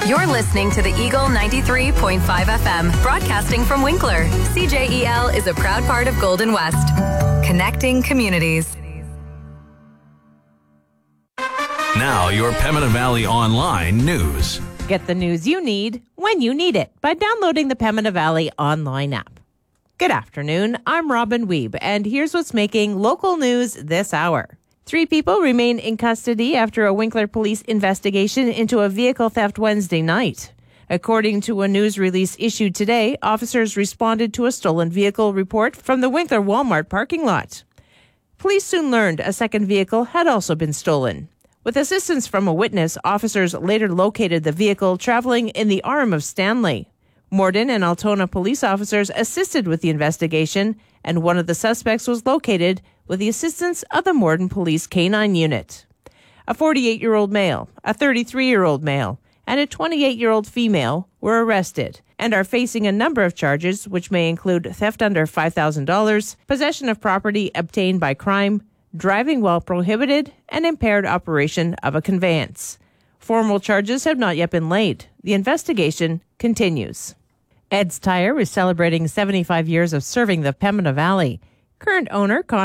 You're listening to the Eagle 93.5 FM, broadcasting from Winkler. CJEL is a proud part of Golden West, connecting communities. Now, your Pembina Valley Online news. Get the news you need when you need it by downloading the Pembina Valley Online app. Good afternoon, I'm Robin Wiebe, and here's what's making local news this hour. 3 people remain in custody after a Winkler police investigation into a vehicle theft Wednesday night. According to a news release issued today, officers responded to a stolen vehicle report from the Winkler Walmart parking lot. Police soon learned a second vehicle had also been stolen. With assistance from a witness, officers later located the vehicle traveling in the arm of Stanley. Morden and Altona police officers assisted with the investigation, and one of the suspects was located with the assistance of the Morden Police K-9 unit. A 48-year-old male, a 33-year-old male, and a 28-year-old female were arrested and are facing a number of charges, which may include theft under $5,000, possession of property obtained by crime, driving while prohibited, and impaired operation of a conveyance. Formal charges have not yet been laid. The investigation continues. Ed's Tire is celebrating 75 years of serving the Pembina Valley. Current owner,